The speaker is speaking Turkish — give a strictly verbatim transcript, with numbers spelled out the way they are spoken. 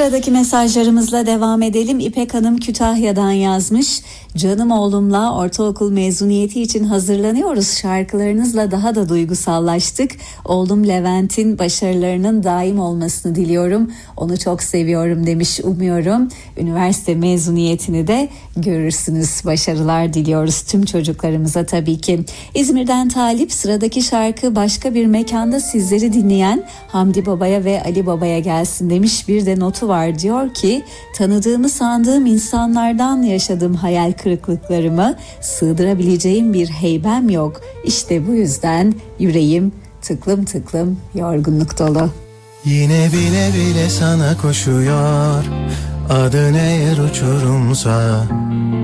Sıradaki mesajlarımızla devam edelim. İpek Hanım Kütahya'dan yazmış. Canım oğlumla ortaokul mezuniyeti için hazırlanıyoruz. Şarkılarınızla daha da duygusallaştık. Oğlum Levent'in başarılarının daim olmasını diliyorum. Onu çok seviyorum demiş. Umuyorum üniversite mezuniyetini de görürsünüz. Başarılar diliyoruz tüm çocuklarımıza tabii ki. İzmir'den Talip, sıradaki şarkı başka bir mekanda sizleri dinleyen Hamdi Baba'ya ve Ali Baba'ya gelsin demiş. Bir de notu var, diyor ki tanıdığımı sandığım insanlardan yaşadığım hayal kırıklıklarımı sığdırabileceğim bir heybem yok. İşte bu yüzden yüreğim tıklım tıklım yorgunluk dolu. Yine bile bile sana koşuyor, adın eğer uçurumsa